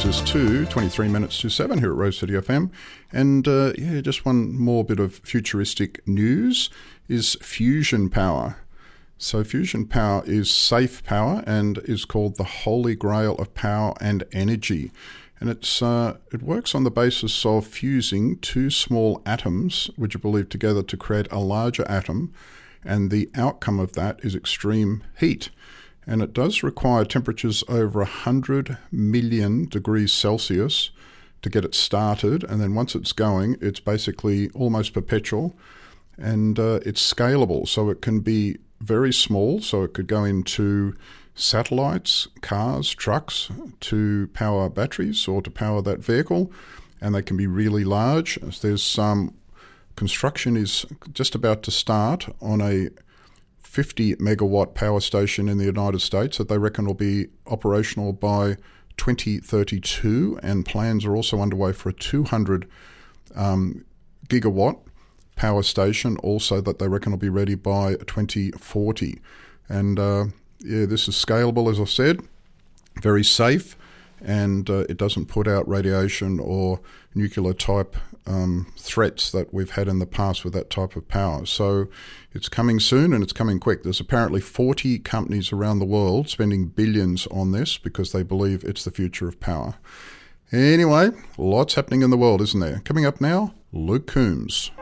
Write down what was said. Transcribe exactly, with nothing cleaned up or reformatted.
is two, twenty-three minutes to seven here at Rose City F M. And uh, yeah, just one more bit of futuristic news is fusion power. So fusion power is safe power and is called the holy grail of power and energy. And it's uh, it works on the basis of fusing two small atoms, which are believed together to create a larger atom. And the outcome of that is extreme heat. And it does require temperatures over one hundred million degrees Celsius to get it started. And then once it's going, it's basically almost perpetual. And uh, it's scalable, so it can be very small. So it could go into satellites, cars, trucks to power batteries or to power that vehicle. And they can be really large. There's some construction is just about to start on a fifty megawatt power station in the United States that they reckon will be operational by twenty thirty-two, and plans are also underway for a two hundred um, gigawatt power station also that they reckon will be ready by twenty forty. And uh, yeah, this is scalable, as I said, very safe, and uh, it doesn't put out radiation or nuclear type um, threats that we've had in the past with that type of power. So it's coming soon, and it's coming quick. There's apparently forty companies around the world spending billions on this because they believe it's the future of power. Anyway, lots happening in the world, isn't there? Coming up now, Luke Combs.